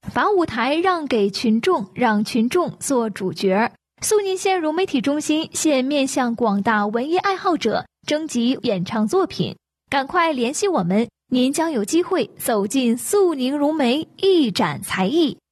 把舞台让给群众，让群众做主角。肃宁县融媒体中心现面向广大文艺爱好者征集演唱作品，赶快联系我们，您将有机会走进肃宁融媒，一展才艺。